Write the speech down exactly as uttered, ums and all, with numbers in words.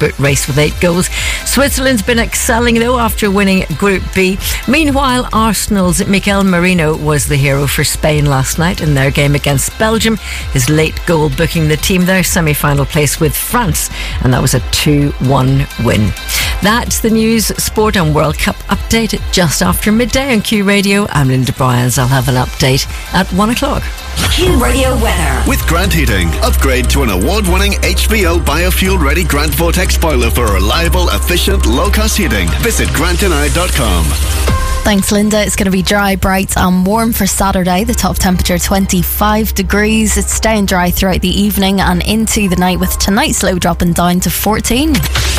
boot race with eight goals. Switzerland's been excelling though after winning Group B. Meanwhile, Arsenal's Mikel Merino was the hero for Spain last night in their game against Belgium. His late goal booking the team their semi-final place with France, and that was a two one win. That's the news, sport and World Cup update just after midday on Q Radio. I'm Linda Bryans. I'll have an update at one o'clock. Q Radio weather. With Grant Heating, upgrade to an award-winning H V O biofuel-ready Grant Vortex boiler for reliable, efficient, low-cost heating. Visit grant and I dot com. Thanks, Linda. It's going to be dry, bright and warm for Saturday. The top temperature twenty-five degrees. It's staying dry throughout the evening and into the night, with tonight's low dropping down to fourteen.